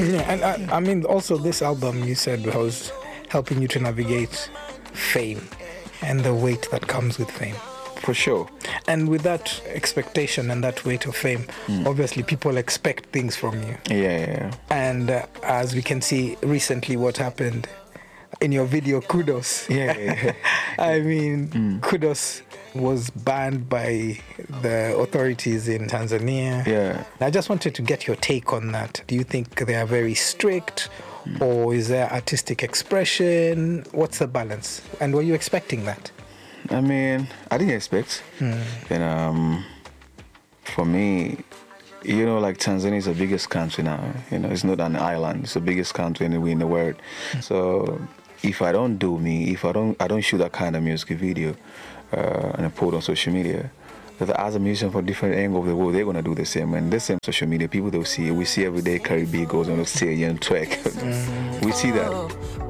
Yeah, and I mean, also this album you said was helping you to navigate fame and the weight that comes with fame. For sure. And with that expectation and that weight of fame, obviously people expect things from you. Yeah. And as we can see recently, what happened in your video, Kudos. Yeah. I mean, Kudos was banned by the authorities in Tanzania. Yeah. I just wanted to get your take on that. Do you think they are very strict, or is there artistic expression? What's the balance? And were you expecting that? I mean, I didn't expect. And for me, you know, like Tanzania is the biggest country now. You know, it's not an island. It's the biggest country anywhere in the world. So if I don't do me, if I don't shoot that kind of music video and I put it on social media, that as a musician from different angles of the world, they're gonna do the same. And the same social media, people they'll see. We see every day Cardi B goes on the stage and twerk. We see that.